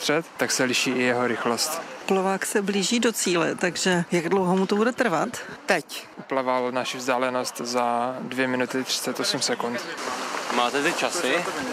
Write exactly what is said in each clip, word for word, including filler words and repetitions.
uprostřed, tak se liší i jeho rychlost. Plovák se blíží do cíle, takže jak dlouho mu to bude trvat? Teď uplaval naši vzdálenost za dvě minuty třicet osm sekund. Máte ty časy?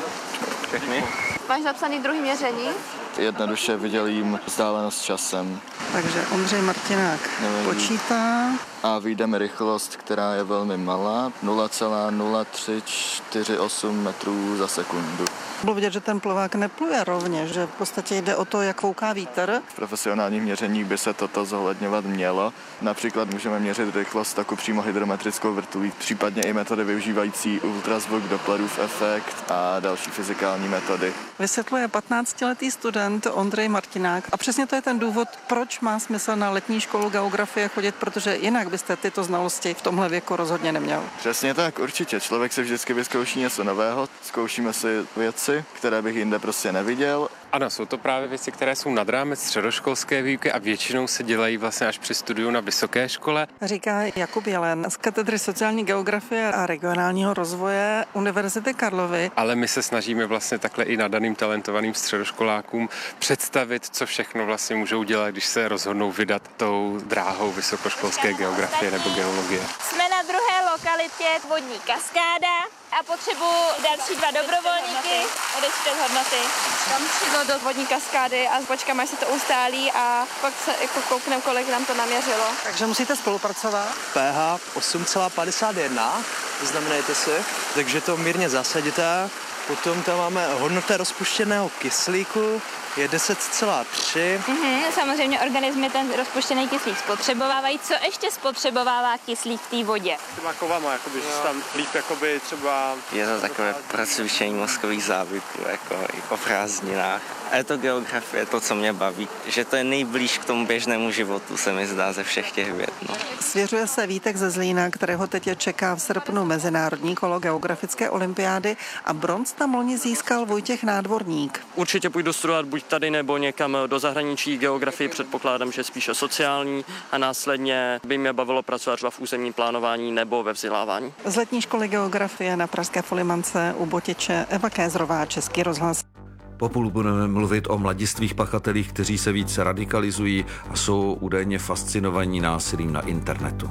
Všechny? Máš zapsaný druhý měření? Jednoduše vydělím vzdálenost časem. Takže Ondřej Martinák Nevím. počítá. A vyjde mi rychlost, která je velmi malá, nula celá nula tři čtyři osm metrů za sekundu. Bylo vidět, že ten plovák nepluje rovně, že v podstatě jde o to, jak fouká vítr. V profesionálních měřeních by se toto zohledňovat mělo. Například můžeme měřit rychlost taku přímo hydrometrickou vrtulí, případně i metody využívající ultrazvuk, Dopplerův efekt a další fyzikální metody. Vysvětluje patnáctiletý student Ondřej Martinák a přesně to je ten důvod, proč má smysl na letní školu geografie chodit, protože jinak byste tyto znalosti v tomhle věku rozhodně neměl. Přesně tak, určitě. Člověk se vždycky vyzkouší něco nového, zkoušíme si věci, které bych jinde prostě neviděl. Ano, jsou to právě věci, které jsou nad rámec středoškolské výuky a většinou se dělají vlastně až při studiu na vysoké škole. Říká Jakub Jelen z katedry sociální geografie a regionálního rozvoje Univerzity Karlovy. Ale my se snažíme vlastně takhle i nadaným talentovaným středoškolákům představit, co všechno vlastně můžou dělat, když se rozhodnou vydat tou dráhou vysokoškolské geografie nebo geologie. Jsme na druhé lokalitě vodní kaskáda a potřebuji další dva dobrovolníky odečítat hodnoty. Tam šlo do vodní kaskády a počkáme, až se to ustálí a pak se jako koukneme, kolik nám to naměřilo. Takže musíte spolupracovat. P H osm celá padesát jedna, znamenajte si, takže to mírně zasadíte. Potom tam máme hodnota rozpuštěného kyslíku, je deset celá tři. Mhm, samozřejmě organismy ten rozpuštěný kyslík spotřebovávají. Co ještě spotřebovává kyslík v té vodě? Těma kovama, jakoby, že tam líp jakoby třeba... Je to takové pro cvičení mozkových závyků, jako i po prázdninách. A je to geografie, to, co mě baví, že to je nejblíž k tomu běžnému životu, se mi zdá ze všech těch věd. No. Svěřuje se Vítek ze Zlína, kterého teď čeká v srpnu mezinárodní kolo geografické olympiády a bronz tam loni získal Vojtěch Nádvorník. Určitě půjdu studovat buď tady nebo někam do zahraničí. Geografii předpokládám, že spíše sociální a následně by mě bavilo pracovat třeba v územním plánování nebo ve vzdělávání. Z letní školy geografie na pražské Folimance u Botiče Eva Kézrová, Český rozhlas. Po půl budeme mluvit o mladistvých pachatelích, kteří se více radikalizují a jsou údajně fascinovaní násilím na internetu.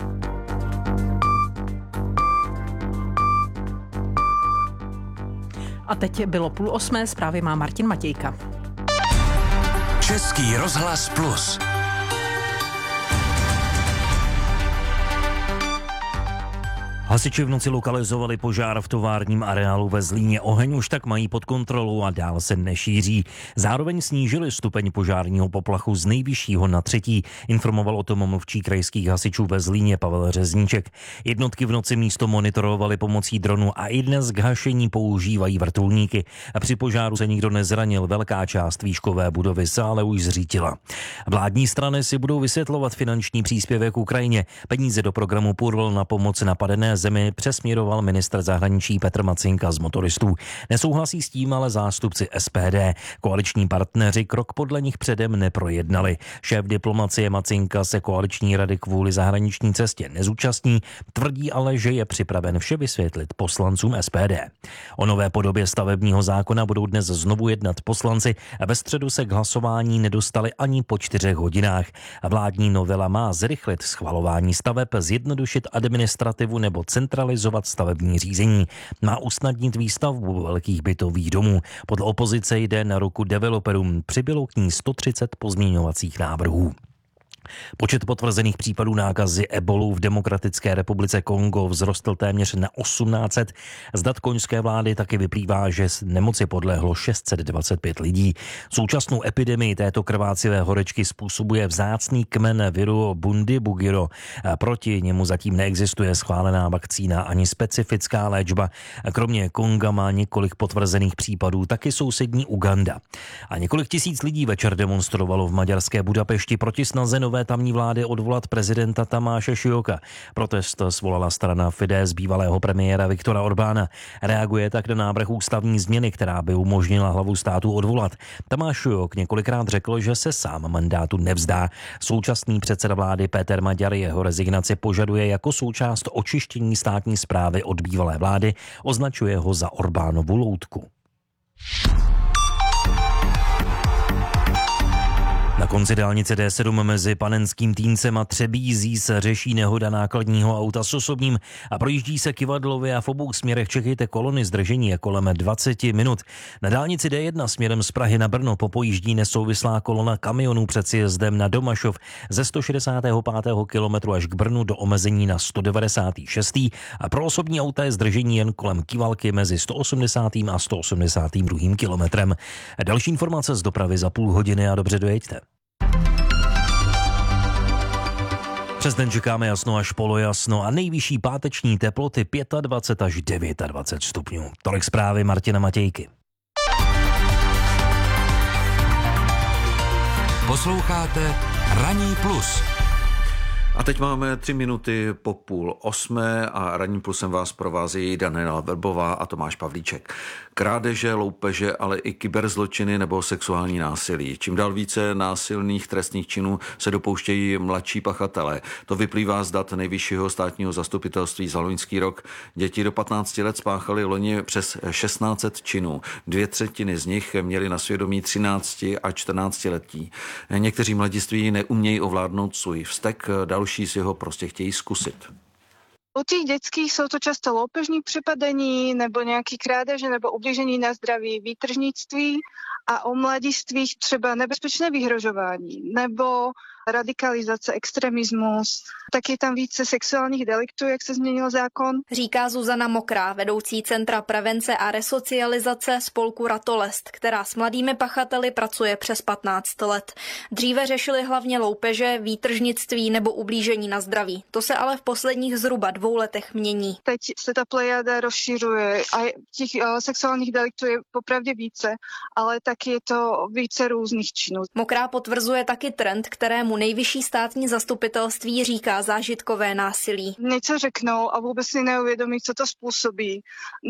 A teď bylo půl osmé, zprávy má Martin Matějka. Český rozhlas Plus. Hasiči v noci lokalizovali požár v továrním areálu ve Zlíně. Oheň už tak mají pod kontrolou a dál se nešíří. Zároveň snížili stupeň požárního poplachu z nejvyššího na třetí, informoval o tom mluvčí krajských hasičů ve Zlíně Pavel Řezníček. Jednotky v noci místo monitorovali pomocí dronu a i dnes k hašení používají vrtulníky. A při požáru se nikdo nezranil, velká část výškové budovy se ale už zřítila. Vládní strany si budou vysvětlovat finanční příspěvek Ukrajině. Peníze do programu Purvl na pomoc napadené zemi přesměroval ministr zahraničí Petr Macinka z Motoristů. Nesouhlasí s tím ale zástupci S P D. Koaliční partneři krok podle nich předem neprojednali. Šéf diplomacie Macinka se koaliční rady kvůli zahraniční cestě nezúčastní, tvrdí ale, že je připraven vše vysvětlit poslancům S P D. O nové podobě stavebního zákona budou dnes znovu jednat poslanci a ve středu se k hlasování nedostali ani po čtyřech hodinách. Vládní novela má zrychlit schvalování staveb, zjednodušit administrativu nebo centralizovat stavební řízení. Má usnadnit výstavbu velkých bytových domů. Podle opozice jde na ruku developerům. Přibylo k ní sto třicet pozměňovacích návrhů. Počet potvrzených případů nákazy ebolou v Demokratické republice Kongo vzrostl téměř na osmnáct set. Z dat konžské vlády taky vyplývá, že z nemoci podlehlo šest set dvacet pět lidí. Současnou epidemii této krvácivé horečky způsobuje vzácný kmen viru Bundibugyo. Proti němu zatím neexistuje schválená vakcína ani specifická léčba. Kromě Konga má několik potvrzených případů taky sousední Uganda. A několik tisíc lidí večer demonstrovalo v maďarské Budapešti proti snaze nové tamní vlády odvolat prezidenta Tamáše Šujoka. Protest svolala strana Fidesz bývalého premiéra Viktora Orbána. Reaguje tak na návrh ústavní změny, která by umožnila hlavu státu odvolat. Tamáš Šujok několikrát řekl, že se sám mandátu nevzdá. Současný předseda vlády Péter Maďar jeho rezignaci požaduje jako součást očištění státní správy od bývalé vlády, označuje ho za Orbánovu loutku. Na konci dálnice D sedm mezi Panenským Týncem a Třebízí se řeší nehoda nákladního auta s osobním a projíždí se kyvadlově a v obou směrech čekejte kolony, zdržení je kolem dvacet minut. Na dálnici D jedna směrem z Prahy na Brno popojíždí nesouvislá kolona kamionů před sjezdem na Domašov ze sto šedesátého pátého kilometru až k Brnu do omezení na sto devadesátý šestý a pro osobní auta je zdržení jen kolem Kivalky mezi sto osmdesátým a sto osmdesátým druhým kilometrem. Další informace z dopravy za půl hodiny a dobře dojeďte. Přes den čekáme jasno až polojasno a nejvyšší páteční teploty dvacet pět až dvacet devět stupňů. Tolik zprávy Martina Matějky. Posloucháte Ranní plus. A teď máme tři minuty po půl osmé a Ranním plusem vás provází Daniela Verbová a Tomáš Pavlíček. Krádeže, loupeže, ale i kyberzločiny nebo sexuální násilí. Čím dál více násilných trestných činů se dopouštějí mladší pachatelé. To vyplývá z dat Nejvyššího státního zastupitelství za loňský rok. Děti do patnácti let spáchaly loni přes šestnáct set činů. Dvě třetiny z nich měly na svědomí třinácti a čtrnácti letí. Někteří mladiství neumějí ovládnout svůj vztek, další si ho prostě chtějí zkusit. U tých detských sú to často loupežní přepadení nebo nejaké krádeže nebo ublížení na zdraví, výtržnictví a u mladistvých třeba nebezpečné vyhrožování nebo radikalizace, extremismus. Tak je tam více sexuálních deliktů, jak se změnil zákon. Říká Zuzana Mokrá, vedoucí Centra prevence a resocializace spolku Ratolest, která s mladými pachateli pracuje přes patnáct let. Dříve řešili hlavně loupeže, výtržnictví nebo ublížení na zdraví. To se ale v posledních zhruba dvou letech mění. Teď se ta plejada rozšiřuje a těch uh, sexuálních deliktů je popravdě více, ale taky je to více různých činů. Mokrá potvrzuje taky trend, kterému Nejvyšší státní zastupitelství říká zážitkové násilí. Něco řeknou a vůbec si neuvědomí, co to způsobí,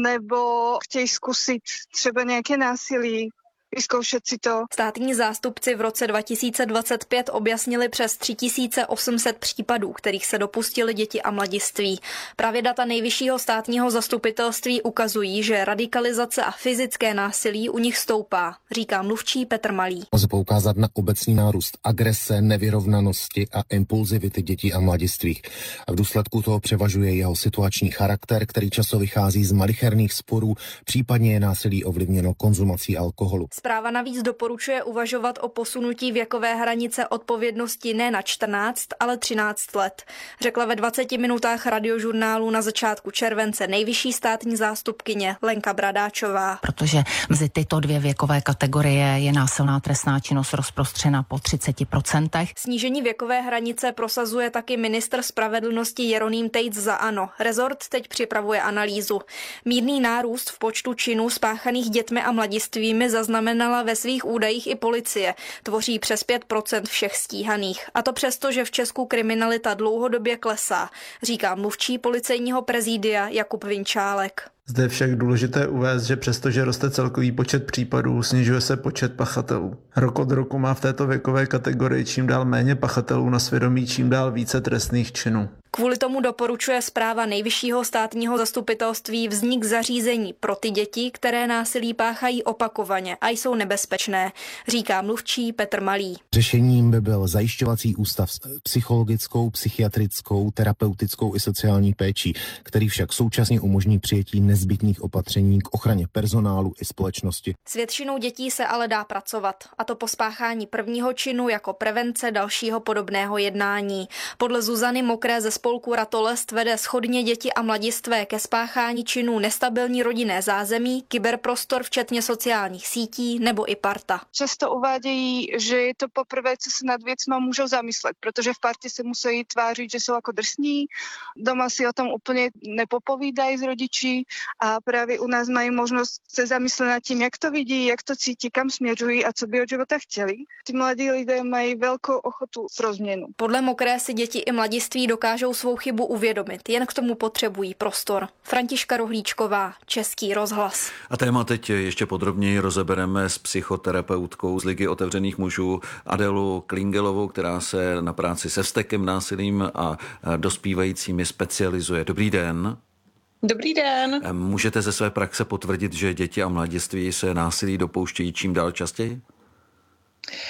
nebo chtějí zkusit třeba nějaké násilí, vyzkoušet si to. Státní zástupci v roce dva tisíce dvacet pět objasnili přes tři tisíce osm set případů, kterých se dopustili děti a mladiství. Právě data Nejvyššího státního zastupitelství ukazují, že radikalizace a fyzické násilí u nich stoupá, říká mluvčí Petr Malý. Lze poukázat na obecný nárůst agrese, nevyrovnanosti a impulzivity dětí a mladistvých. A v důsledku toho převažuje jeho situační charakter, který často vychází z malicherných sporů, případně je násilí ovlivněno konzumací alkoholu. Zpráva navíc doporučuje uvažovat o posunutí věkové hranice odpovědnosti ne na čtrnáct, ale třináct let. Řekla ve dvaceti minutách radiožurnálu na začátku července nejvyšší státní zástupkyně Lenka Bradáčová. Protože mezi tyto dvě věkové kategorie je násilná trestná činnost rozprostřena po třiceti procentech. Snížení věkové hranice prosazuje taky ministr spravedlnosti Jeroným Tejc za ANO. Rezort teď připravuje analýzu. Mírný nárůst v počtu činů spáchaných dětmi a mladistvými zaznamenal Znamenala ve svých údajích i policie. Tvoří přes pět procent všech stíhaných. A to přesto, že v Česku kriminalita dlouhodobě klesá, říká mluvčí policejního prezídia Jakub Vinčálek. Zde je však důležité uvést, že přestože roste celkový počet případů, snižuje se počet pachatelů. Rok od roku má v této věkové kategorii čím dál méně pachatelů na svědomí, čím dál více trestných činů. Kvůli tomu doporučuje zpráva Nejvyššího státního zastupitelství vznik zařízení pro ty děti, které násilí páchají opakovaně a jsou nebezpečné, říká mluvčí Petr Malý. Řešením by byl zajišťovací ústav s psychologickou, psychiatrickou, terapeutickou i sociální péčí, který však současně umožní přijetí nezbytných opatření k ochraně personálu i společnosti. S většinou dětí se ale dá pracovat, a to po spáchání prvního činu jako prevence dalšího podobného jednání. Podle Zuzany Mokré ze spolku Ratolest vede shodně děti a mladistvé ke spáchání činů nestabilní rodinné zázemí, kyberprostor včetně sociálních sítí nebo i parta. Často uvádějí, že je to poprvé, co se nad věcma můžou zamyslet, protože v partě se musí tvářit, že jsou jako drsní, doma si o tom úplně nepopovídají s rodiči a právě u nás mají možnost se zamyslet nad tím, jak to vidí, jak to cítí, kam směřují a co by od života chtěli. Ty mladí lidé mají velkou ochotu pro změnu. Podle Mokré si děti i mladiství dokážou svou chybu uvědomit, jen k tomu potřebují prostor. Františka Rohlíčková, Český rozhlas. A téma teď ještě podrobněji rozebereme s psychoterapeutkou z Ligy otevřených mužů Adélou Klingelovou, která se na práci se vztekem, násilím a dospívajícími specializuje. Dobrý den. Dobrý den. Můžete ze své praxe potvrdit, že děti a mladiství se násilí dopouštějí čím dál častěji?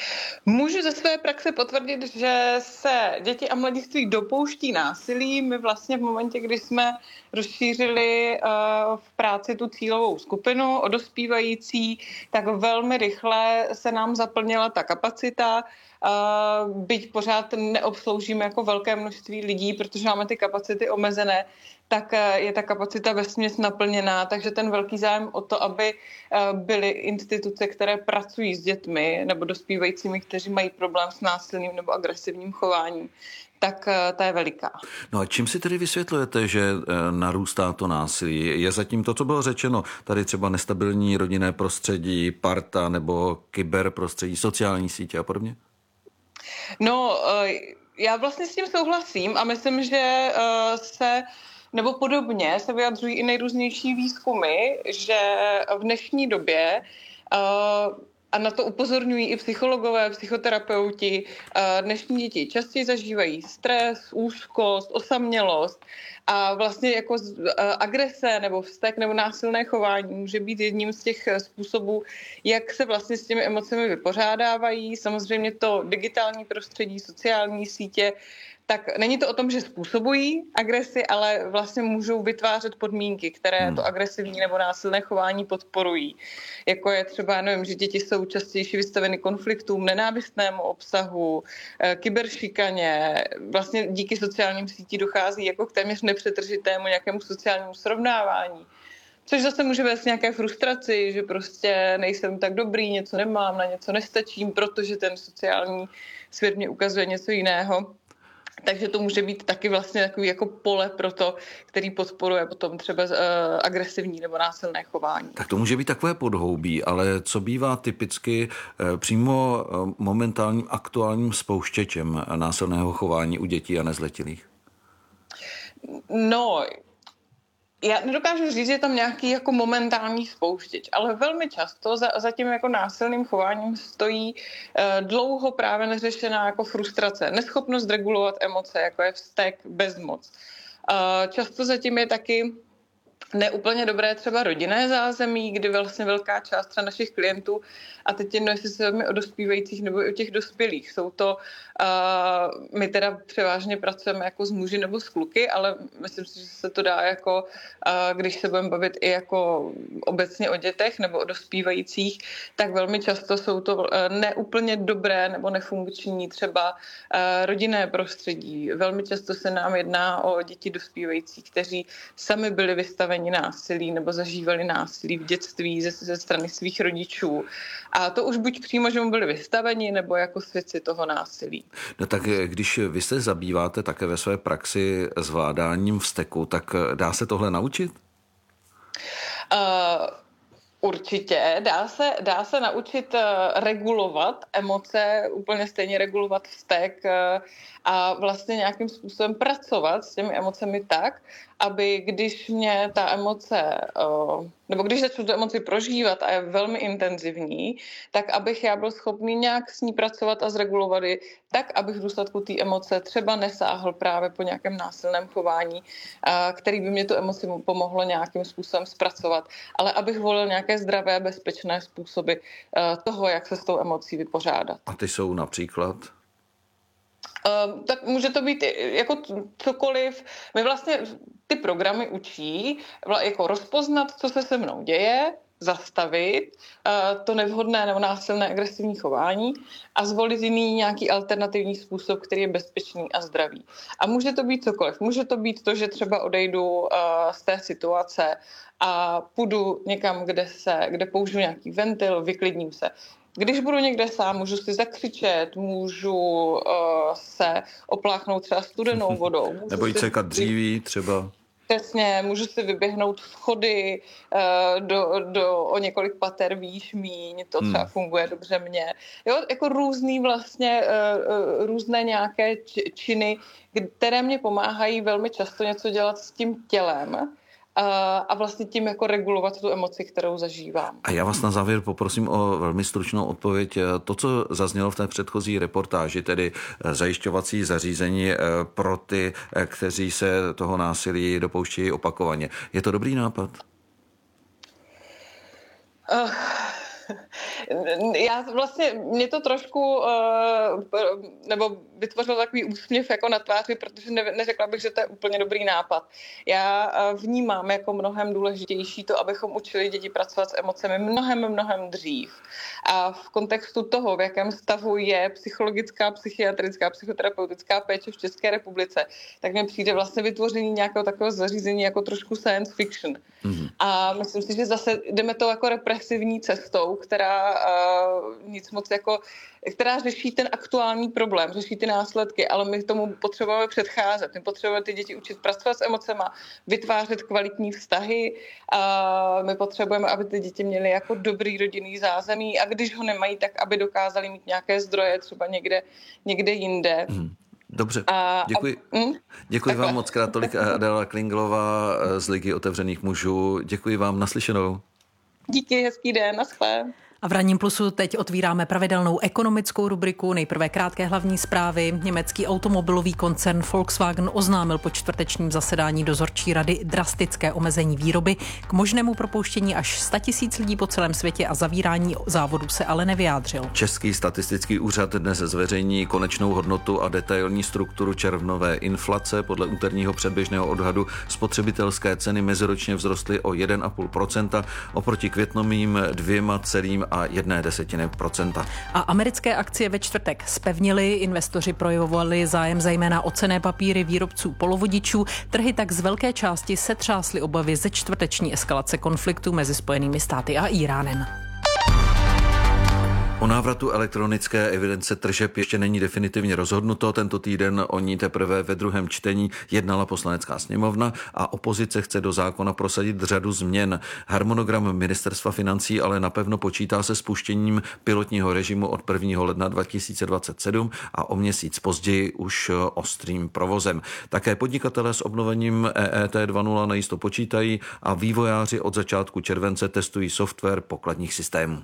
Můžu ze své praxe potvrdit, že se děti a mladiství dopouští násilí. My vlastně v momentě, kdy jsme rozšířili v práci tu cílovou skupinu o dospívající, tak velmi rychle se nám zaplnila ta kapacita. Byť pořád neobsloužíme jako velké množství lidí, protože máme ty kapacity omezené, tak je ta kapacita vesměs naplněná, takže ten velký zájem o to, aby byly instituce, které pracují s dětmi nebo dospívajícími, kteří mají problém s násilným nebo agresivním chováním, tak ta je veliká. No a čím si tedy vysvětlujete, že narůstá to násilí? Je zatím to, co bylo řečeno, tady třeba nestabilní rodinné prostředí, parta nebo kyberprostředí, sociální sítě a podobně? No, já vlastně s tím souhlasím a myslím, že se nebo podobně se vyjadřují i nejrůznější výzkumy, že v dnešní době, a na to upozorňují i psychologové, psychoterapeuti, dnešní děti častěji zažívají stres, úzkost, osamělost a vlastně jako agrese nebo vztek nebo násilné chování může být jedním z těch způsobů, jak se vlastně s těmi emocemi vypořádávají. Samozřejmě to digitální prostředí, sociální sítě, tak není to o tom, že způsobují agresi, ale vlastně můžou vytvářet podmínky, které to agresivní nebo násilné chování podporují. Jako je třeba, nevím, že děti jsou častěji vystaveny konfliktům, nenávistnému obsahu, kyberšikaně. Vlastně díky sociálním sítím dochází jako k téměř nepřetržitému nějakému sociálnímu srovnávání. Což zase může vést nějaké frustraci, že prostě nejsem tak dobrý, něco nemám, na něco nestačím, protože ten sociální svět mě ukazuje něco jiného. Takže to může být taky vlastně takový jako pole pro to, který podporuje potom třeba uh, agresivní nebo násilné chování. Tak to může být takové podhoubí, ale co bývá typicky uh, přímo uh, momentálním aktuálním spouštěčem násilného chování u dětí a nezletilých? No, já nedokážu říct, že je tam nějaký jako momentální spouštěč, ale velmi často za, za tím jako násilným chováním stojí uh, dlouho právě neřešená jako frustrace, neschopnost regulovat emoce, jako je vztek, bezmoc. Uh, často zatím je taky neúplně dobré třeba rodinné zázemí, kdy vlastně velká část třeba našich klientů, a teď jedno, jestli se bavíme o dospívajících nebo i o těch dospělých, jsou to, uh, my teda převážně pracujeme jako s muži nebo s kluky, ale myslím si, že se to dá jako, uh, když se budeme bavit i jako obecně o dětech nebo o dospívajících, tak velmi často jsou to uh, neúplně dobré nebo nefunkční třeba uh, rodinné prostředí. Velmi často se nám jedná o děti dospívající, kteří sami byli vystaveni násilí nebo zažívali násilí v dětství ze, ze strany svých rodičů. A to už buď přímo, že mu byli vystaveni, nebo jako svědci toho násilí. No tak když vy se zabýváte také ve své praxi zvládáním vzteku, tak dá se tohle naučit? Uh, určitě. Dá se, dá se naučit uh, regulovat emoce, úplně stejně regulovat vztek uh, a vlastně nějakým způsobem pracovat s těmi emocemi tak, aby když mě ta emoce, nebo když začnu tu emoci prožívat a je velmi intenzivní, tak abych já byl schopný nějak s ní pracovat a zregulovat ji tak, abych v důsledku té emoce třeba nesáhl právě po nějakém násilném chování, který by mě tu emoci pomohlo nějakým způsobem zpracovat, ale abych volil nějaké zdravé, bezpečné způsoby toho, jak se s tou emocí vypořádat. A ty jsou například? Uh, tak může to být jako cokoliv. My vlastně ty programy učí jako rozpoznat, co se se mnou děje, zastavit uh, to nevhodné nebo násilné agresivní chování a zvolit jiný nějaký alternativní způsob, který je bezpečný a zdravý. A může to být cokoliv. Může to být to, že třeba odejdu uh, z té situace a půjdu někam, kde, se, kde použiju nějaký ventil, vyklidním se. Když budu někde sám, můžu si zakřičet, můžu uh, se opláchnout třeba studenou vodou. Nebo jít sekat dříví třeba. Přesně, můžu si vyběhnout schody uh, do, do, o několik pater výš míň, to třeba hmm. funguje dobře mně. Jo, jako různý vlastně, uh, různé nějaké činy, které mě pomáhají velmi často něco dělat s tím tělem, a vlastně tím jako regulovat tu emoci, kterou zažívám. A já vás na závěr poprosím o velmi stručnou odpověď. To, co zaznělo v té předchozí reportáži, tedy zajišťovací zařízení pro ty, kteří se toho násilí dopouštějí opakovaně. Je to dobrý nápad? Uh, Já vlastně, mě to trošku, nebo vytvořilo takový úsměv jako na tváři, protože ne, neřekla bych, že to je úplně dobrý nápad. Já vnímám jako mnohem důležitější to, abychom učili děti pracovat s emocemi mnohem, mnohem dřív. A v kontextu toho, v jakém stavu je psychologická, psychiatrická, psychoterapeutická péče v České republice, tak mi přijde vlastně vytvoření nějakého takového zařízení jako trošku science fiction. Mm-hmm. A myslím si, že zase jdeme to jako represivní cestou, která uh, nic moc jako, která řeší ten aktuální problém, řeší ty následky, ale my tomu potřebujeme předcházet. My potřebujeme ty děti učit pracovat s emocema, vytvářet kvalitní vztahy. Uh, my potřebujeme, aby ty děti měly jako dobrý rodinný zázemí a když ho nemají, tak aby dokázali mít nějaké zdroje třeba někde, někde jinde. Mm. Dobře, a, děkuji. A, hm? Děkuji vám moc krát, tolik Adela Klinglová z Ligy otevřených mužů. Děkuji vám, naslyšenou. Díky, hezký den, naschle. A v Ranním plusu teď otvíráme pravidelnou ekonomickou rubriku. Nejprve krátké hlavní zprávy. Německý automobilový koncern Volkswagen oznámil po čtvrtečním zasedání dozorčí rady drastické omezení výroby. K možnému propouštění až sto tisíc lidí po celém světě a zavírání závodů se ale nevyjádřil. Český statistický úřad dnes zveřejní konečnou hodnotu a detailní strukturu červnové inflace. Podle úterního předběžného odhadu spotřebitelské ceny meziročně vzrostly o jedna celá pět procenta oproti květnovým dvěma celým a jedné desetiny procenta. A americké akcie ve čtvrtek zpevnily, investoři projevovali zájem zejména o cenné papíry výrobců polovodičů, trhy tak z velké části setřásly obavy ze čtvrteční eskalace konfliktu mezi Spojenými státy a Íránem. O návratu elektronické evidence tržeb ještě není definitivně rozhodnuto. Tento týden o ní teprve ve druhém čtení jednala Poslanecká sněmovna a opozice chce do zákona prosadit řadu změn. Harmonogram Ministerstva financí ale napevno počítá se spuštěním pilotního režimu od prvního ledna dva tisíce dvacet sedm a o měsíc později už ostrým provozem. Také podnikatelé s obnovením E E T dva tečka nula najisto počítají a vývojáři od začátku července testují software pokladních systémů.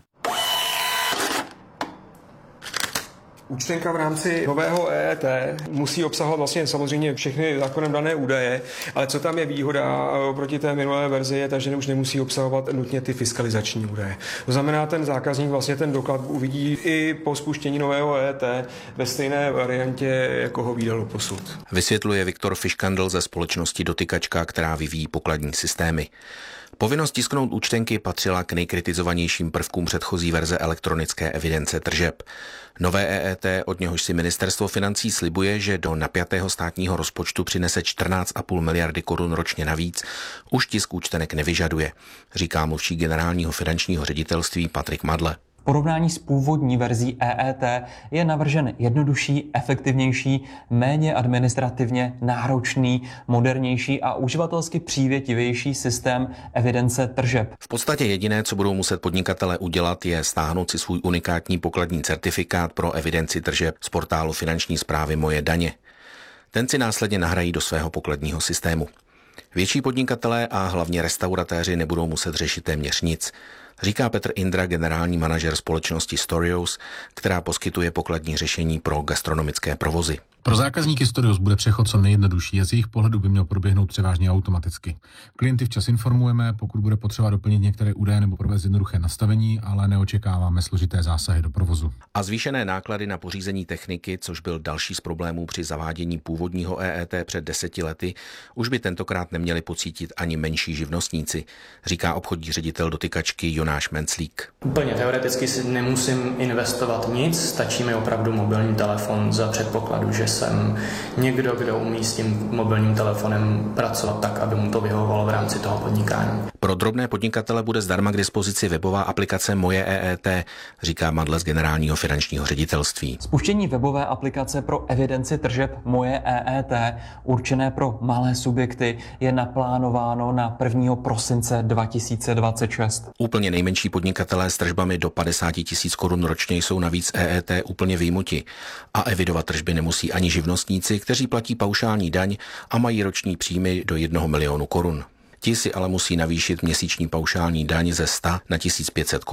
Účtenka v rámci nového E E T musí obsahovat vlastně samozřejmě všechny zákonem dané údaje, ale co tam je výhoda oproti té minulé verzi je ta, že už nemusí obsahovat nutně ty fiskalizační údaje. To znamená, ten zákazník vlastně ten doklad uvidí i po spuštění nového E E T ve stejné variantě, jako ho viděl doposud. Vysvětluje Viktor Fiškandl ze společnosti Dotykačka, která vyvíjí pokladní systémy. Povinnost tisknout účtenky patřila k nejkritizovanějším prvkům předchozí verze elektronické evidence tržeb. Nové E E T, od něhož si ministerstvo financí slibuje, že do napjatého státního rozpočtu přinese čtrnáct celá pět miliardy korun ročně navíc, už tisk účtenek nevyžaduje, říká mluvčí generálního finančního ředitelství Patrik Madle. V porovnání s původní verzí E E T je navržen jednodušší, efektivnější, méně administrativně náročný, modernější a uživatelsky přívětivější systém evidence tržeb. V podstatě jediné, co budou muset podnikatelé udělat, je stáhnout si svůj unikátní pokladní certifikát pro evidenci tržeb z portálu finanční správy Moje daně. Ten si následně nahrají do svého pokladního systému. Větší podnikatelé a hlavně restauratéři nebudou muset řešit téměř nic, říká Petr Indra, generální manažer společnosti Storios, která poskytuje pokladní řešení pro gastronomické provozy. Pro zákazníky Storios bude přechod co nejjednodušší a z jejich pohledu by měl proběhnout převážně automaticky. Klienty včas informujeme, pokud bude potřeba doplnit některé údaje nebo provést jednoduché nastavení, ale neočekáváme složité zásahy do provozu. A zvýšené náklady na pořízení techniky, což byl další z problémů při zavádění původního E E T před deseti lety, už by tentokrát neměli pocítit ani menší živnostníci, říká obchodní ředitel Dotykačky Jonáš Menclík. Úplně teoreticky si nemusím investovat nic, stačí mi opravdu mobilní telefon za předpokladu, že jsem někdo, kdo umí s tím mobilním telefonem pracovat tak, aby mu to vyhovovalo v rámci toho podnikání. Pro drobné podnikatele bude zdarma k dispozici webová aplikace Moje E E T, říká Madle z generálního finančního ředitelství. Spuštění webové aplikace pro evidenci tržeb Moje E E T, určené pro malé subjekty, je naplánováno na prvního prosince dva tisíce dvacet šest. Úplně nejmenší podnikatelé s tržbami do padesát tisíc korun ročně jsou navíc E E T úplně vyjmuti a evidovat tržby nemusí ani živnostníci, kteří platí paušální daň a mají roční příjmy do jednoho milionu korun. Ti si ale musí navýšit měsíční paušální daň ze sta na tisíc pět set korun.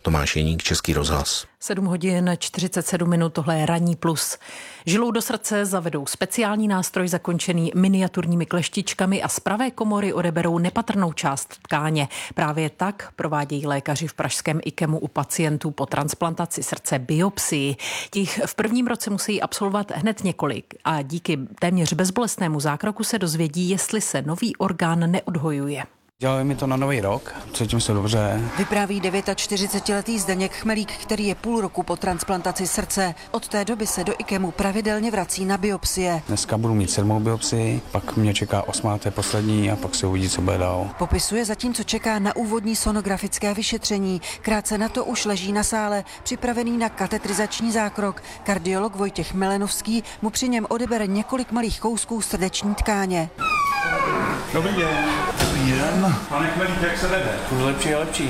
Tomáš Jeník, Český rozhlas. sedm hodin čtyřicet sedm minut, tohle je Ranní plus. Žilou do srdce zavedou speciální nástroj zakončený miniaturními kleštičkami a z pravé komory odeberou nepatrnou část tkáně. Právě tak provádějí lékaři v pražském IKEMu u pacientů po transplantaci srdce biopsii. Těch v prvním roce musí absolvovat hned několik a díky téměř bezbolestnému zákroku se dozvědí, jestli se nový orgán neodhojuje. Dělali mi to na nový rok, cítím se dobře. Vypráví čtyřicetidevítiletý Zdeněk Chmelík, který je půl roku po transplantaci srdce. Od té doby se do IKEMu pravidelně vrací na biopsie. Dneska budu mít sedmou biopsii, pak mě čeká osmá, to je poslední a pak se uvidí, co bude dál. Popisuje zatímco čeká na úvodní sonografické vyšetření. Krátce na to už leží na sále, připravený na katetrizační zákrok. Kardiolog Vojtěch Milenovský mu při něm odebere několik malých kousků srdeční tkáně. Dobrý den. Dobrý den. Pane Chmelík, jak se vede? Už lepší a lepší.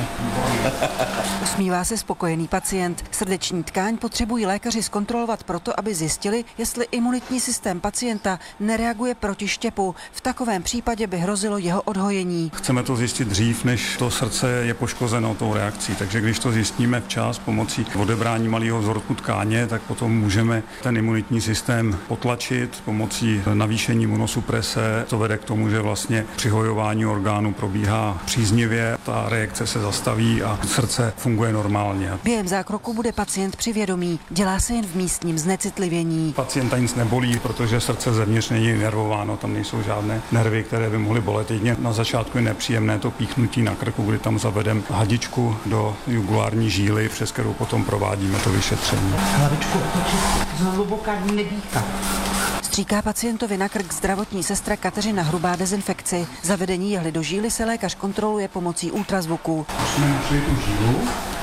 Usmívá se spokojený pacient. Srdeční tkáň potřebují lékaři zkontrolovat proto, aby zjistili, jestli imunitní systém pacienta nereaguje proti štěpu. V takovém případě by hrozilo jeho odhojení. Chceme to zjistit dřív, než to srdce je poškozeno tou reakcí. Takže když to zjistíme včas pomocí odebrání malého vzorku tkáně, tak potom můžeme ten imunitní systém potlačit pomocí navýšení imunosuprese. To vede k tomu, že vlastně přihojování orgánů probíhá příznivě, ta reakce se zastaví a srdce funguje normálně. Během zákroku bude pacient při vědomí, dělá se jen v místním znecitlivění. Pacienta nic nebolí, protože srdce zevnitř není nervováno, tam nejsou žádné nervy, které by mohly bolet. Jedině na začátku je nepříjemné to píchnutí na krku, kdy tam zavedeme hadičku do jugulární žíly, přes kterou potom provádíme to vyšetření. Hlavičku otočit, zhluboka nedýchat. Stříká pacientovi na krk zdravotní sestra Kateřina Hrubá dezinfekci. Zavedení jehly do žíly se lékař kontroluje pomocí ultrazvuku. Jsme našli tu žílu,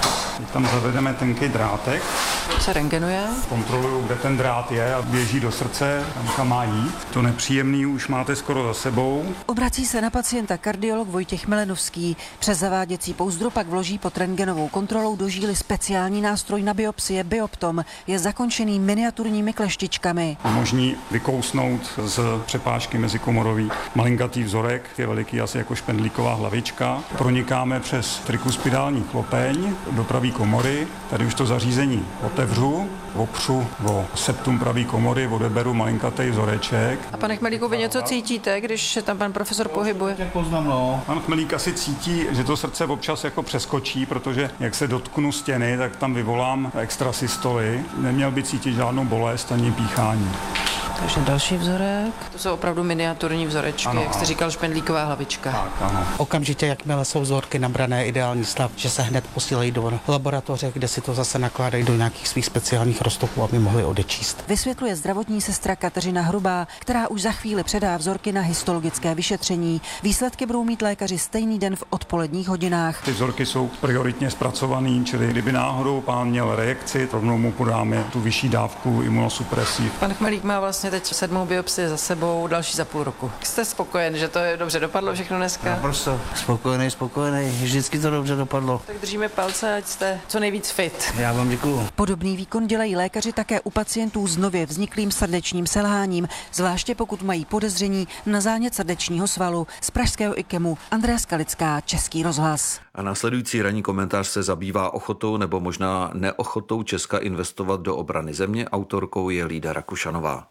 tam zavedeme tenký drátek. Se rentgenuje. Kontroluju, kde ten drát je a běží do srdce, tam kam má jít. To nepříjemný už máte skoro za sebou. Obrací se na pacienta kardiolog Vojtěch Milenovský. Přes zaváděcí pouzdro pak vloží pod rentgenovou kontrolou do žíly speciální nástroj na biopsie Bioptom. Je zakončený miniaturními kleštičkami. Umožní vykousnout z přepážky mezikomorový malinkatý vzorek, je veliký asi jako špendlíková hlavička. Pronikáme přes trikuspidální chlopeň do pravé komory. Tady už to zařízení otevřu, opřu o septum pravé komory, odeberu malinkatý vzoreček. A pane Chmelíku, vy něco cítíte, když se tam pan profesor pohybuje? Poznám, no. Pan Chmelík asi cítí, že to srdce občas jako přeskočí, protože jak se dotknu stěny, tak tam vyvolám extrasystoly. Neměl by cítit žádnou bolest ani píchání. Takže další vzorek. To jsou opravdu miniaturní vzorečky, ano, jak jste říkal, špendlíková hlavička. Tak, ano. Okamžitě, jakmile jsou vzorky nabrané ideální stav, že se hned posílají do laboratoře, kde si to zase nakládají do nějakých svých speciálních roztoků, aby mohli odečíst. Vysvětluje zdravotní sestra Kateřina Hrubá, která už za chvíli předá vzorky na histologické vyšetření. Výsledky budou mít lékaři stejný den v odpoledních hodinách. Ty vzorky jsou prioritně zpracovaný, čili kdyby náhodou pán měl reakci, rovnou mu podáme tu vyšší dávku imunosupresí. Pan Chmelík má vlastně teď sedmou biopsii za sebou, další za půl roku. Jste spokojen, že to je dobře dopadlo všechno dneska? Naprosto spokojený, spokojený, vždycky to dobře dopadlo. Tak držíme palce, ať jste co nejvíc fit. Já vám děkuju. Podobný výkon dělají lékaři také u pacientů s nově vzniklým srdečním selháním, zvláště pokud mají podezření na zánět srdečního svalu. Z pražského IKEMu Andrea Skalická, Český rozhlas. A následující ranní komentář se zabývá ochotou nebo možná neochotou Česka investovat do obrany země. Autorkou je Lída Rakušanová.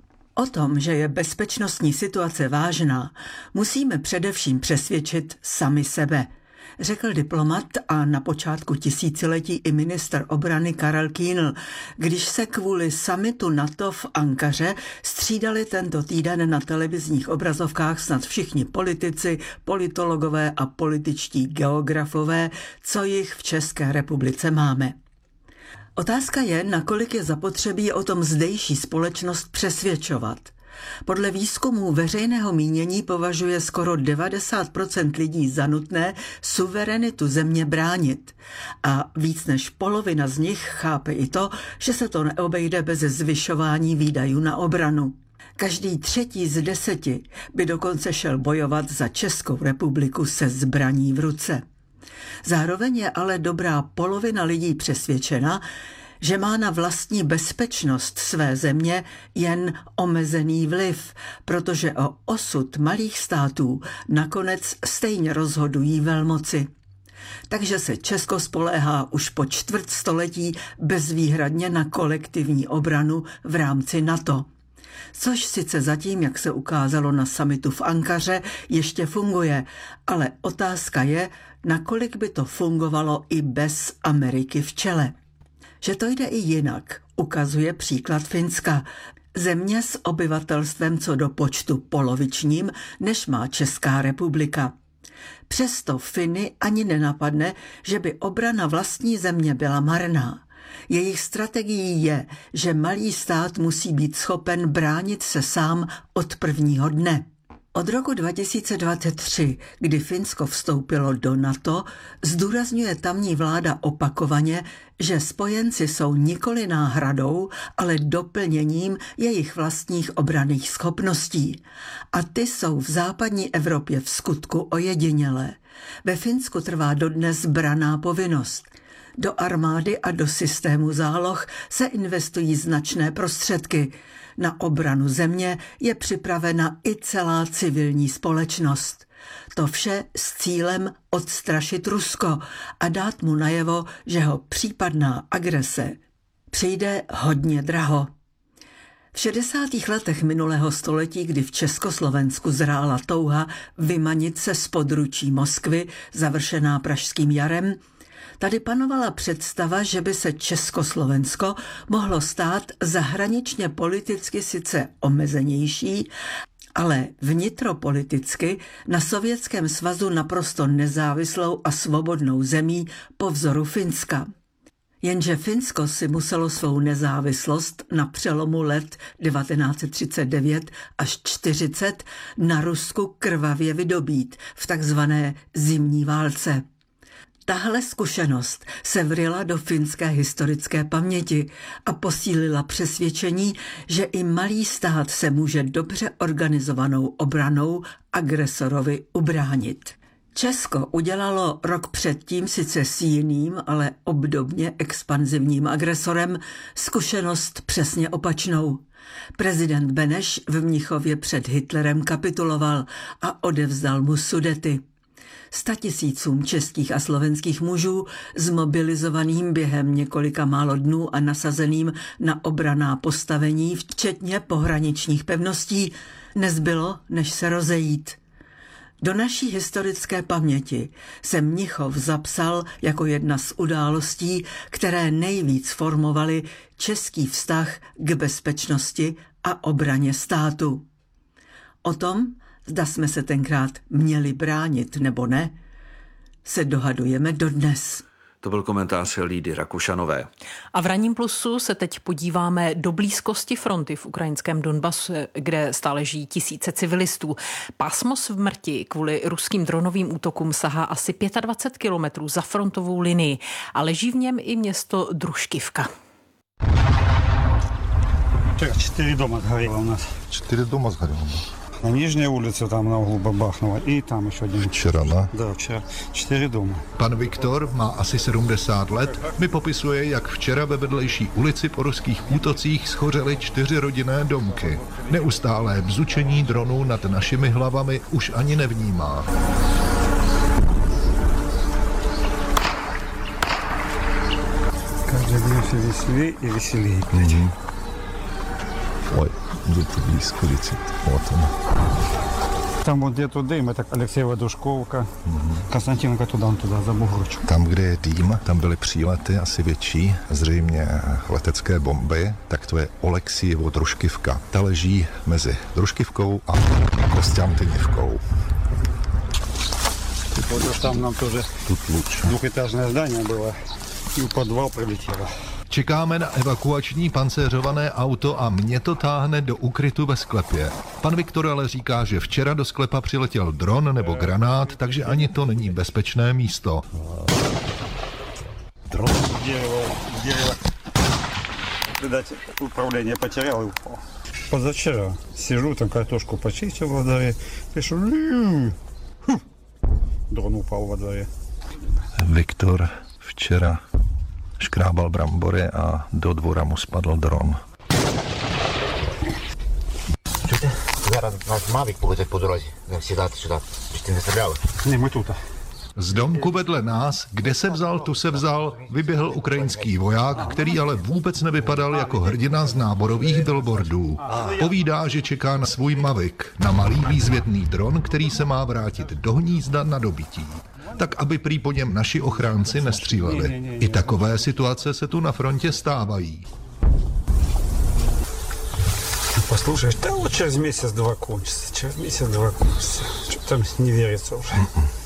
O tom, že je bezpečnostní situace vážná, musíme především přesvědčit sami sebe, řekl diplomat a na počátku tisíciletí i ministr obrany Karel Kýnl, když se kvůli summitu NATO v Ankaře střídali tento týden na televizních obrazovkách snad všichni politici, politologové a političtí geografové, co jich v České republice máme. Otázka je, nakolik je zapotřebí o tom zdejší společnost přesvědčovat. Podle výzkumů veřejného mínění považuje skoro devadesát procent lidí za nutné suverenitu země bránit. A víc než polovina z nich chápe i to, že se to neobejde bez zvyšování výdajů na obranu. Každý třetí z deseti by dokonce šel bojovat za Českou republiku se zbraní v ruce. Zároveň je ale dobrá polovina lidí přesvědčena, že má na vlastní bezpečnost své země jen omezený vliv, protože o osud malých států nakonec stejně rozhodují velmoci. Takže se Česko spoléhá už po čtvrt století bezvýhradně na kolektivní obranu v rámci NATO. Což sice zatím, jak se ukázalo na summitu v Ankaře, ještě funguje, ale otázka je, nakolik by to fungovalo i bez Ameriky v čele. Že to jde i jinak, ukazuje příklad Finska. Země s obyvatelstvem co do počtu polovičním, než má Česká republika. Přesto Finy ani nenapadne, že by obrana vlastní země byla marná. Jejich strategií je, že malý stát musí být schopen bránit se sám od prvního dne. Od roku dva tisíce dvacet tři, kdy Finsko vstoupilo do NATO, zdůrazňuje tamní vláda opakovaně, že spojenci jsou nikoli náhradou, ale doplněním jejich vlastních obranných schopností. A ty jsou v západní Evropě v skutku ojedinělé. Ve Finsku trvá dodnes branná povinnost. Do armády a do systému záloh se investují značné prostředky. Na obranu země je připravena i celá civilní společnost. To vše s cílem odstrašit Rusko a dát mu najevo, že ho případná agrese přijde hodně draho. V šedesátých letech minulého století, kdy v Československu zrála touha vymanit se z područí Moskvy, završená Pražským jarem, tady panovala představa, že by se Československo mohlo stát zahraničně politicky sice omezenější, ale vnitropoliticky na Sovětském svazu naprosto nezávislou a svobodnou zemí po vzoru Finska. Jenže Finsko si muselo svou nezávislost na přelomu let devatenáct set třicet devět až čtyřicet na Rusku krvavě vydobít v takzvané zimní válce. Tahle zkušenost se vryla do finské historické paměti a posílila přesvědčení, že i malý stát se může dobře organizovanou obranou agresorovi ubránit. Česko udělalo rok předtím sice s jiným, ale obdobně expanzivním agresorem zkušenost přesně opačnou. Prezident Beneš v Mnichově před Hitlerem kapituloval a odevzdal mu Sudety. Statisícům českých a slovenských mužů zmobilizovaným během několika málo dnů a nasazeným na obranná postavení, včetně pohraničních pevností, nezbylo, než se rozejít. Do naší historické paměti se Mnichov zapsal jako jedna z událostí, které nejvíc formovaly český vztah k bezpečnosti a obraně státu. O tom, zda jsme se tenkrát měli bránit nebo ne, se dohadujeme dodnes. To byl komentář Lídy Rakušanové. A v Ranním plusu se teď podíváme do blízkosti fronty v ukrajinském Donbasu, kde stále žijí tisíce civilistů. Pásmo smrti kvůli ruským dronovým útokům sahá asi dvacet pět kilometrů za frontovou linii a leží v něm i město Družkivka. Čtyři doma zhorelo u nás. Čtyři doma zhorelo. На Нижней улице там на углу бабахнуло, и там еще один. Včera, ne? Да, včera. Čtyři doma. Pan Viktor má asi sedmdesát let, mi popisuje, jak včera ve vedlejší ulici po ruských útocích schořely čtyři rodinné domky. Neustálé bzučení dronů nad našimi hlavami už ani nevnímá. Každý den se veselí i veselí. Mm-hmm. Ой, где-то близко летит. Вот он. Там вот где-то дым, это Алексеева Душковка, угу. Константиновка туда, туда, за Бугорочку. Tam, kde je dým, tam byly přílety asi větší, zřejmě letecké bomby, tak to je Oleksievo Družkivka. Ta leží mezi Družkivkou a Kostянтинівkou. Вот уж там нам тоже тут лучше. Двухэтажное здание было, и в подвал прилетело. Čekáme na evakuační pancéřované auto a mě to táhne do ukrytu ve sklepě. Pan Viktor ale říká, že včera do sklepa přiletěl dron nebo granát, takže ani to není bezpečné místo. Dron дерево, дерево. Видать, управление потерял и упал. Позавчера сижу, там картошку почистил во дворе, пишу, дрон упал во дворе. Viktor včera škrábal brambory a do dvora mu spadl dron. Чуєте? Зараз наш Мавік полетить по дорозі. Не сідати сюди. Чи ти не стріляли? Ні, ми тут. Z domku vedle nás, kde se vzal, tu se vzal, vyběhl ukrajinský voják, který ale vůbec nevypadal jako hrdina z náborových billboardů. Povídá, že čeká na svůj Mavic, na malý výzvědný dron, který se má vrátit do hnízda na dobytí. Tak aby prý po něm naši ochránci nestříleli. I takové situace se tu na frontě stávají. Послушай, да вот через месяц-два кончится, через месяц-два кончится. Что там не верится уже.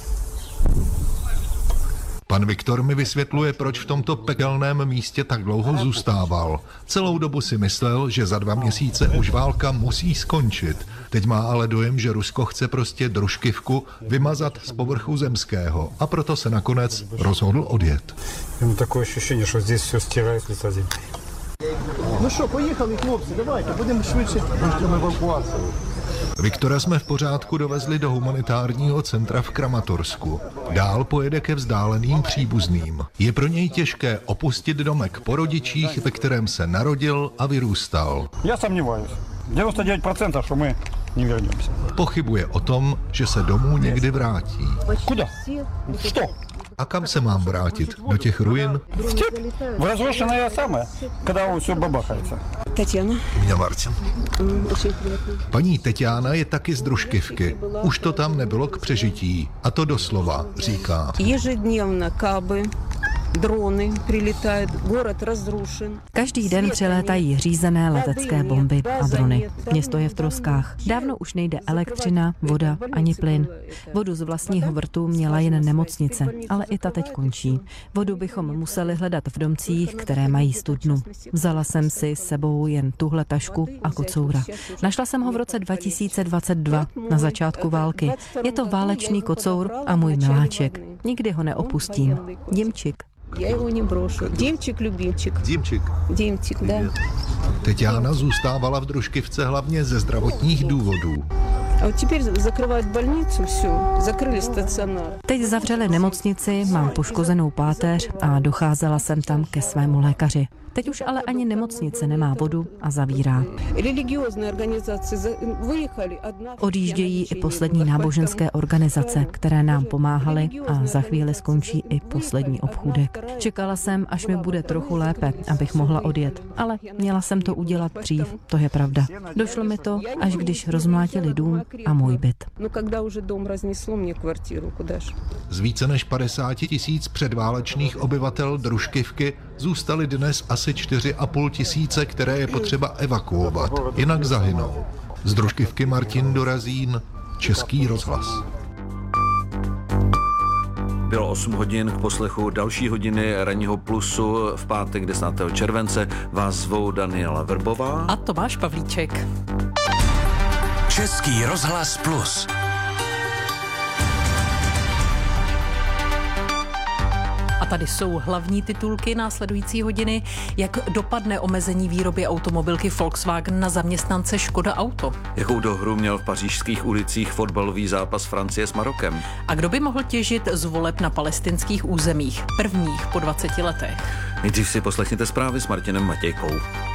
Pan Viktor mi vysvětluje, proč v tomto pekelném místě tak dlouho zůstával. Celou dobu si myslel, že za dva měsíce už válka musí skončit. Teď má ale dojem, že Rusko chce prostě družkivku vymazat z povrchu zemského a proto se nakonec rozhodl odjet. Mám takové ощущение, že здесь все стирает с лица земли. No co, pojechali, chlopci, давайте, budeme švýci, můžeme evakuaci. Viktora jsme v pořádku dovezli do humanitárního centra v Kramatorsku. Dál pojede ke vzdáleným příbuzným. Je pro něj těžké opustit domek po rodičích, ve kterém se narodil a vyrůstal. Já сомневаюсь. девяносто девять процентов, že my nevěříme. Pochybuje o tom, že se domů někdy vrátí. Kuda? Co? A kam se mám vrátit? Do těch ruin? V step? V разрушенное самое, когда все бабахается. Tatiana. Mě Martin. Paní Tetiana je taky z družkivky. Už to tam nebylo k přežití. A to doslova, říká. Ежедневно кабы, drony přilítají, город разрушен. Každý den přilétají řízené letecké bomby a drony. Město je v troskách. Dávno už nejde elektřina, voda ani plyn. Vodu z vlastního vrtu měla jen nemocnice, ale i ta teď končí. Vodu bychom museli hledat v domcích, které mají studnu. Vzala jsem si s sebou jen tuhle tašku a kocoura. Našla jsem ho v roce dva tisíce dvacet dva, na začátku války. Je to válečný kocour a můj miláček. Nikdy ho neopustím. Dimčik. Já ho nebrošu. Dimčik, любимчик. Dimčik. Dimčik, da. Tetiana zůstávala v družkivce hlavně ze zdravotních důvodů. A teď zakryvají больницу, все, zakryli stacionár. Teď zavřeli nemocnici, mám poškozenou páteř a docházela jsem tam ke svému lékaři. Teď už ale ani nemocnice nemá vodu a zavírá. Odjíždějí i poslední náboženské organizace, které nám pomáhaly a za chvíli skončí i poslední obchůdek. Čekala jsem, až mi bude trochu lépe, abych mohla odjet, ale měla jsem to udělat dřív, to je pravda. Došlo mi to, až když rozmlátili dům a můj byt. Z více než padesáti tisíc předválečných obyvatel družkivky zůstali dnes asi čtyři a půl tisíce, které je potřeba evakuovat, jinak zahynou. Z družkivky Martin Dorazín, Český rozhlas. Bylo osm hodin k poslechu další hodiny Ranního plusu. V pátek desátého července vás zvou Daniela Verbová a Tomáš Pavlíček. Český rozhlas plus. A tady jsou hlavní titulky následující hodiny. Jak dopadne omezení výroby automobilky Volkswagen na zaměstnance Škoda Auto? Jakou dohru měl v pařížských ulicích fotbalový zápas Francie s Marokem? A kdo by mohl těžit z voleb na palestinských územích? Prvních po dvaceti letech. Nejdřív si poslechněte zprávy s Martinem Matějkou.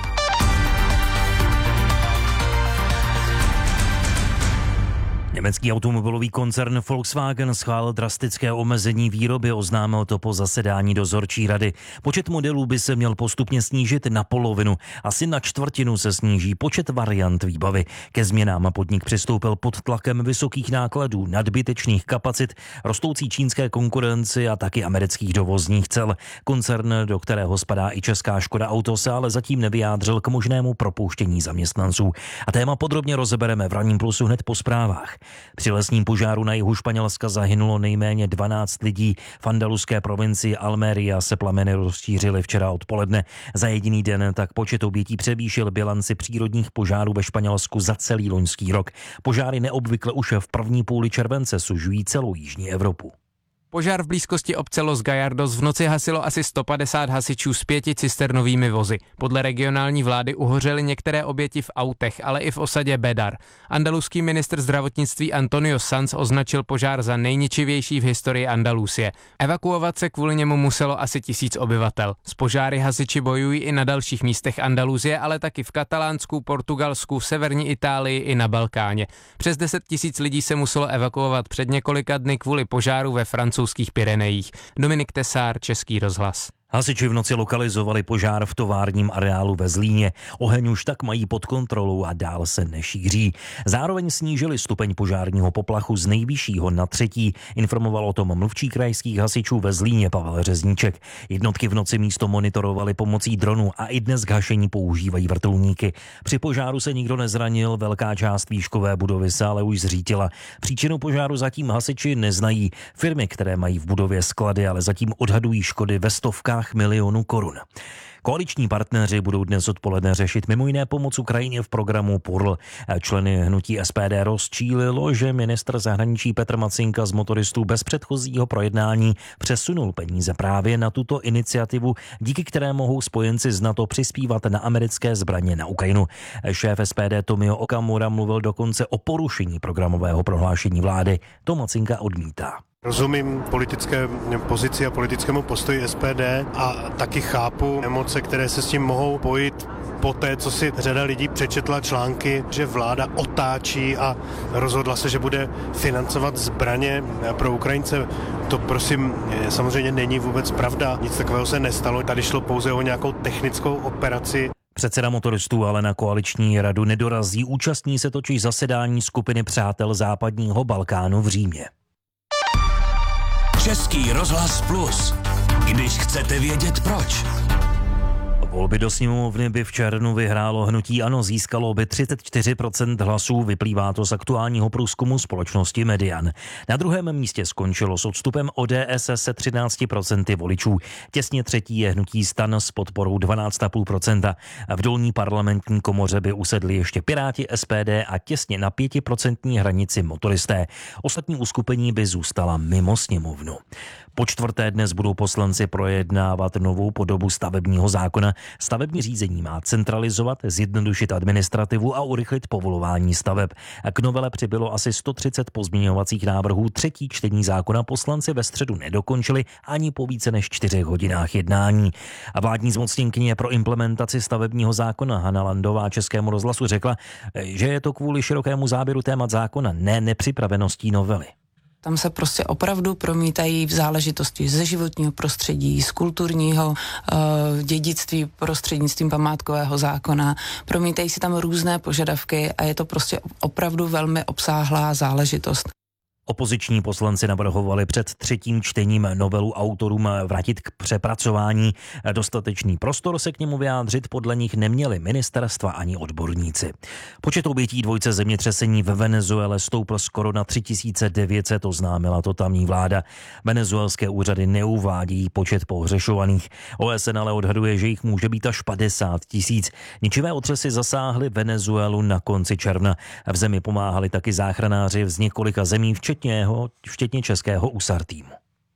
Německý automobilový koncern Volkswagen schválil drastické omezení výroby, oznámil to po zasedání dozorčí rady. Počet modelů by se měl postupně snížit na polovinu. Asi na čtvrtinu se sníží počet variant výbavy. Ke změnám podnik přistoupil pod tlakem vysokých nákladů, nadbytečných kapacit, rostoucí čínské konkurenci a taky amerických dovozních cel. Koncern, do kterého spadá i česká Škoda Auto, se ale zatím nevyjádřil k možnému propouštění zaměstnanců. A téma podrobně rozebereme v Ranním plusu hned po zprávách. Při lesním požáru na jihu Španělska zahynulo nejméně dvanáct lidí. V andaluské provincii Almeria se plameny rozšířily včera odpoledne. Za jediný den tak počet obětí převýšil bilanci přírodních požárů ve Španělsku za celý loňský rok. Požáry neobvykle už v první půli července sužují celou jižní Evropu. Požár v blízkosti obce Los Gallardos v noci hasilo asi sto padesát hasičů s pěti cisternovými vozy. Podle regionální vlády uhořely některé oběti v autech, ale i v osadě Bedar. Andaluský ministr zdravotnictví Antonio Sanz označil požár za nejničivější v historii Andalusie. Evakuovat se kvůli němu muselo asi tisíc obyvatel. S požáry hasiči bojují i na dalších místech Andalusie, ale taky v Katalánsku, Portugalsku, v severní Itálii i na Balkáně. Přes deset tisíc lidí se muselo evakuovat před několika dny kvůli požáru ve Francii francouzských Pyrenejích. Dominik Tesár, Český rozhlas. Hasiči v noci lokalizovali požár v továrním areálu ve Zlíně. Oheň už tak mají pod kontrolou a dál se nešíří. Zároveň snížili stupeň požárního poplachu z nejvyššího na třetí. Informoval o tom mluvčí krajských hasičů ve Zlíně Pavel Řezníček. Jednotky v noci místo monitorovali pomocí dronu a i dnes k hašení používají vrtulníky. Při požáru se nikdo nezranil, velká část výškové budovy se ale už zřítila. Příčinu požáru zatím hasiči neznají. Firmy, které mají v budově sklady, ale zatím odhadují škody ve stovkách milionů korun. Koaliční partneři budou dnes odpoledne řešit mimo jiné pomoc Ukrajině v programu P U R L. Členy hnutí S P D rozčílilo, že ministr zahraničí Petr Macinka z motoristů bez předchozího projednání přesunul peníze právě na tuto iniciativu, díky které mohou spojenci z NATO přispívat na americké zbraně na Ukrajinu. Šéf S P D Tomio Okamura mluvil dokonce o porušení programového prohlášení vlády. To Macinka odmítá. Rozumím politické pozici a politickému postoji S P D a taky chápu emoce, které se s tím mohou pojít po té, co si řada lidí přečetla články, že vláda otáčí a rozhodla se, že bude financovat zbraně pro Ukrajince. To prosím samozřejmě není vůbec pravda. Nic takového se nestalo. Tady šlo pouze o nějakou technickou operaci. Předseda motoristů ale na koaliční radu nedorazí. Účastní se totiž zasedání skupiny přátel západního Balkánu v Římě. Český rozhlas Plus. Když chcete vědět proč. Volby do sněmovny by v červnu vyhrálo hnutí ANO, získalo by třicet čtyři procent hlasů, vyplývá to z aktuálního průzkumu společnosti Median. Na druhém místě skončilo s odstupem O D S se třináct procent voličů. Těsně třetí je hnutí STAN s podporou dvanáct celá pět procenta. V dolní parlamentní komoře by usedli ještě Piráti, S P D a těsně na pětiprocentní hranici motoristé. Ostatní uskupení by zůstala mimo sněmovnu. Po čtvrté dnes budou poslanci projednávat novou podobu stavebního zákona. Stavební řízení má centralizovat, zjednodušit administrativu a urychlit povolování staveb. K novele přibylo asi sto třicet pozměňovacích návrhů. Třetí čtení zákona poslanci ve středu nedokončili ani po více než čtyřech hodinách jednání. A vládní zmocněnkyně pro implementaci stavebního zákona Hana Landová Českému rozhlasu řekla, že je to kvůli širokému záběru témat zákona, ne nepřipraveností novely. Tam se prostě opravdu promítají v záležitosti ze životního prostředí, z kulturního uh, dědictví prostřednictvím památkového zákona. Promítají si tam různé požadavky a je to prostě opravdu velmi obsáhlá záležitost. Opoziční poslanci navrhovali před třetím čtením novelu autorům vrátit k přepracování. Dostatečný prostor se k němu vyjádřit podle nich neměli ministerstva ani odborníci. Počet obětí dvojce zemětřesení ve Venezuele stoupl skoro na tři tisíce devět set, oznámila to tamní vláda. Venezuelské úřady neuvádějí počet pohřešovaných. O S N ale odhaduje, že jich může být až padesát tisíc. Ničivé otřesy zasáhly Venezuelu na konci června. V zemi pomáhali taky záchranáři z několika zemí, včetně včetně českého U S A R týmu.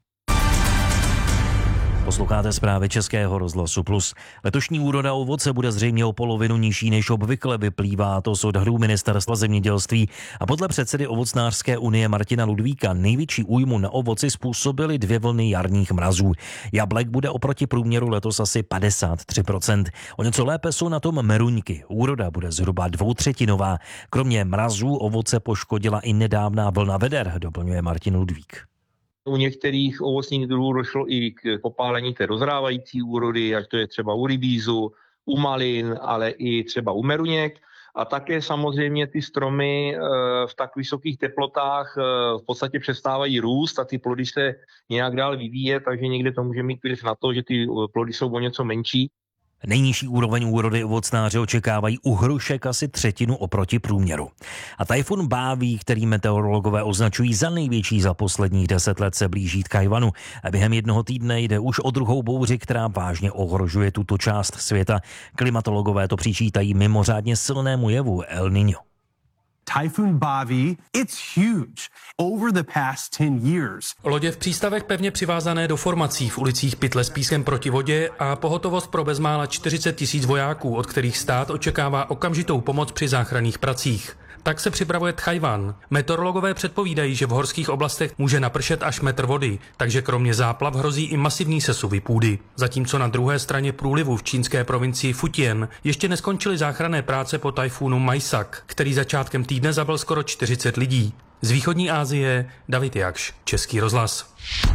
Posloucháte zprávy Českého rozhlasu Plus. Letošní úroda ovoce bude zřejmě o polovinu nižší než obvykle, vyplývá to z odhadů ministerstva zemědělství. A podle předsedy Ovocnářské unie Martina Ludvíka největší újmu na ovoci způsobily dvě vlny jarních mrazů. Jablek bude oproti průměru letos asi padesát tři procent. O něco lépe jsou na tom meruňky. Úroda bude zhruba dvoutřetinová. Kromě mrazů ovoce poškodila i nedávná vlna veder, doplňuje Martin Ludvík. U některých ovocných druhů došlo i k popálení té rozrávající úrody, ať to je třeba u rybízu, u malin, ale i třeba u meruněk. A také samozřejmě ty stromy v tak vysokých teplotách v podstatě přestávají růst a ty plody se nějak dál vyvíjet, takže někde to může mít vliv na to, že ty plody jsou o něco menší. Nejnižší úroveň úrody ovocnáři očekávají u hrušek asi třetinu oproti průměru. A tajfun Báví, který meteorologové označují za největší za posledních deset let, se blíží k Tchaj-wanu. A během jednoho týdne jde už o druhou bouři, která vážně ohrožuje tuto část světa. Klimatologové to přičítají mimořádně silnému jevu El Niño. Typhoon Baavi, it's huge. Over the past ten years. Lodě v přístavech pevně přivázané do formací v ulicích pytle s pískem proti vodě a pohotovost pro bezmála čtyřicet tisíc vojáků, od kterých stát očekává okamžitou pomoc při záchranných pracích. Tak se připravuje Tchaj-wan. Meteorologové předpovídají, že v horských oblastech může napršet až metr vody, takže kromě záplav hrozí i masivní sesuvy půdy. Zatímco na druhé straně průlivu v čínské provincii Fujian ještě neskončily záchranné práce po tajfunu Maisak, který začátkem týdne zabil skoro čtyřicet lidí. Z východní Asie David Jakš, Český rozhlas.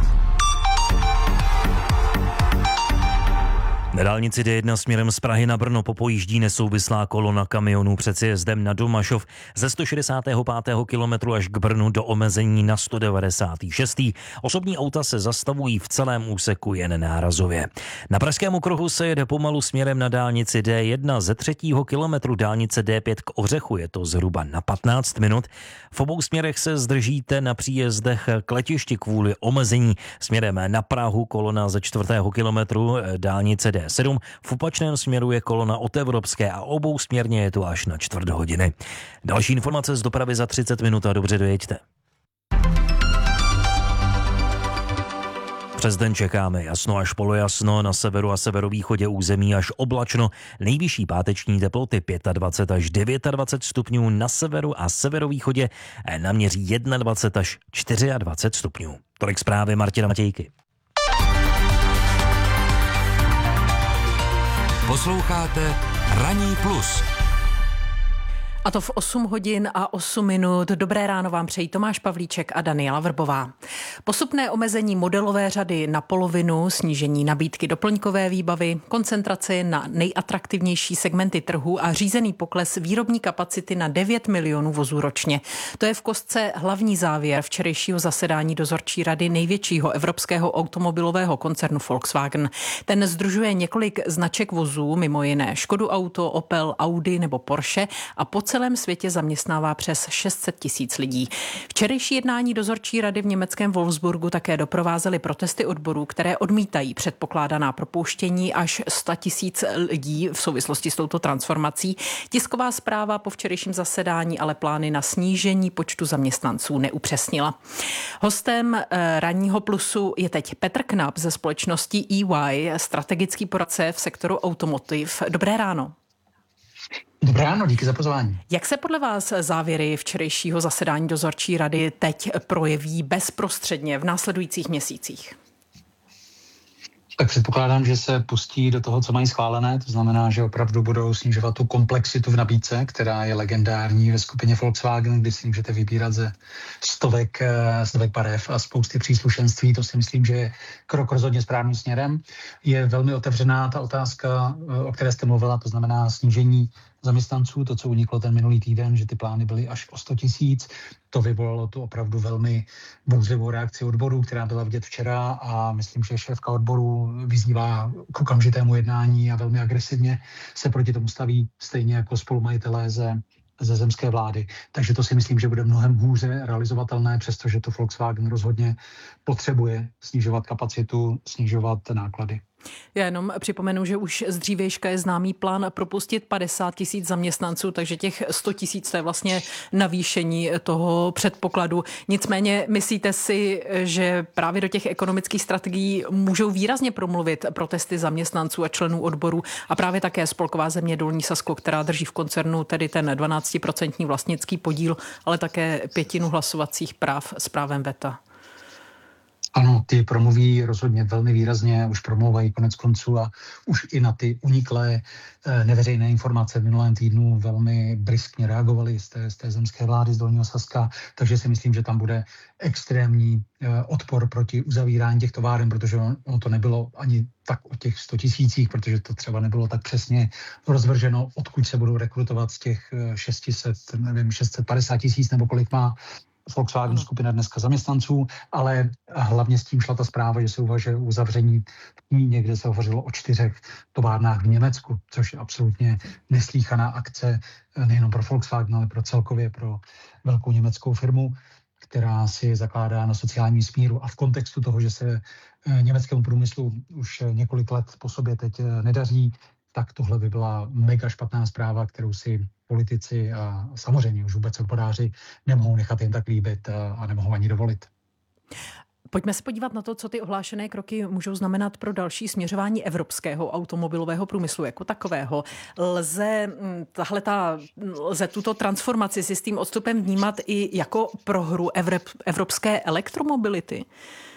Na dálnici D jedna směrem z Prahy na Brno popojíždí nesouvislá kolona kamionů před sjezdem na Domašov ze sto šedesátého pátého kilometru až k Brnu do omezení na sto devadesátý šestý Osobní auta se zastavují v celém úseku jen nárazově. Na pražském okruhu se jede pomalu směrem na dálnici D jedna ze třetího kilometru dálnice D pět k Ořechu, je to zhruba na patnáct minut. V obou směrech se zdržíte na příjezdech k letišti kvůli omezení. Směrem na Prahu kolona ze čtvrtého kilometru dálnice D sedm, v opačném směru je kolona od Evropské a obou směrně je to až na čtvrt hodiny. Další informace z dopravy za třicet minut a dobře dojeďte. Přes den čekáme jasno až polojasno, na severu a severovýchodě území až oblačno. Nejvyšší páteční teploty dvacet pět až dvacet devět stupňů, na severu a severovýchodě naměří dvacet jedna až dvacet čtyři stupňů. Tolik zprávy Martina Matějky. Posloucháte Ranní plus. A to v osm hodin a osm minut. Dobré ráno vám přejí Tomáš Pavlíček a Daniela Vrbová. Postupné omezení modelové řady na polovinu, snížení nabídky doplňkové výbavy, koncentrace na nejatraktivnější segmenty trhu a řízený pokles výrobní kapacity na devět milionů vozů ročně. To je v kostce hlavní závěr včerejšího zasedání dozorčí rady největšího evropského automobilového koncernu Volkswagen. Ten sdružuje několik značek vozů, mimo jiné Škodu Auto, Opel, Audi nebo Porsche, a po celém světě zaměstnává přes šest set tisíc lidí. Včerejší jednání dozorčí rady v německém Wolfsburgu také doprovázely protesty odborů, které odmítají předpokládaná propouštění až sto tisíc lidí v souvislosti s touto transformací. Tisková zpráva po včerejším zasedání ale plány na snížení počtu zaměstnanců neupřesnila. Hostem ranního plusu je teď Petr Knap ze společnosti E Y, strategický poradce v sektoru automotiv. Dobré ráno. Dobré ráno, díky za pozvání. Jak se podle vás závěry včerejšího zasedání dozorčí rady teď projeví bezprostředně v následujících měsících? Tak předpokládám, že se pustí do toho, co mají schválené, to znamená, že opravdu budou snižovat tu komplexitu v nabídce, která je legendární ve skupině Volkswagen, kdy si můžete vybírat ze stovek, stovek barev a spousty příslušenství. To si myslím, že je krok rozhodně správným směrem. Je velmi otevřená ta otázka, o které jste mluvila, to znamená snížení zaměstnanců, to, co uniklo ten minulý týden, že ty plány byly až o sto tisíc. To vyvolalo tu opravdu velmi bouřlivou reakci odborů, která byla vidět včera, a myslím, že šéfka odborů vyzývá k okamžitému jednání a velmi agresivně se proti tomu staví, stejně jako spolumajitelé ze, ze zemské vlády. Takže to si myslím, že bude mnohem hůře realizovatelné, přestože to Volkswagen rozhodně potřebuje snižovat kapacitu, snižovat náklady. Já jenom připomenu, že už z dřívějška je známý plán propustit padesát tisíc zaměstnanců, takže těch sto tisíc to je vlastně navýšení toho předpokladu. Nicméně myslíte si, že právě do těch ekonomických strategií můžou výrazně promluvit protesty zaměstnanců a členů odborů a právě také spolková země Dolní Sasko, která drží v koncernu tedy ten dvanáctiprocentní vlastnický podíl, ale také pětinu hlasovacích práv s právem veta? Ano, ty promluví rozhodně velmi výrazně, už promlouvají konec konců a už i na ty uniklé neveřejné informace v minulém týdnu velmi briskně reagovali z té, z té zemské vlády z Dolního Saska, takže si myslím, že tam bude extrémní odpor proti uzavírání těch továren, protože ono to nebylo ani tak o těch sto tisících, protože to třeba nebylo tak přesně rozvrženo, odkud se budou rekrutovat z těch šest set, nevím, šest set padesát tisíc nebo kolik má Volkswagen skupina dneska zaměstnanců, ale hlavně s tím šla ta zpráva, že se uvažuje o uzavření. Někde se hovořilo o čtyřech továrnách v Německu, což je absolutně neslýchaná akce nejenom pro Volkswagen, ale pro celkově pro velkou německou firmu, která si zakládá na sociálním smíru. A v kontextu toho, že se německému průmyslu už několik let po sobě teď nedaří, tak tohle by byla mega špatná zpráva, kterou si politici a samozřejmě už vůbec odboráři nemohou nechat jen tak líbit a nemohou ani dovolit. Pojďme se podívat na to, co ty ohlášené kroky můžou znamenat pro další směřování evropského automobilového průmyslu jako takového. Lze, tahleta, lze tuto transformaci si s tím odstupem vnímat i jako prohru evropské elektromobility?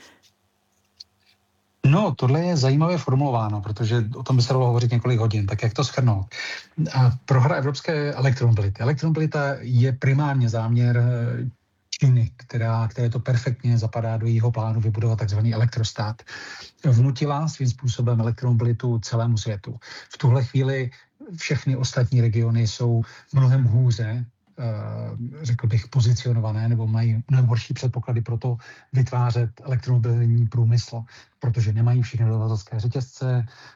No, tohle je zajímavě formulováno, protože o tom by se dalo hovořit několik hodin, tak jak to shrnout. Prohra evropské elektromobility. Elektromobilita je primárně záměr Číny, která, které to perfektně zapadá do jejího plánu vybudovat takzvaný elektrostát. Vnutila svým způsobem elektromobilitu celému světu. V tuhle chvíli všechny ostatní regiony jsou mnohem hůře, řekl bych, pozicionované nebo mají mnohem horší předpoklady pro to vytvářet elektromobilní průmysl, protože nemají všechny dodavatelské řetězce,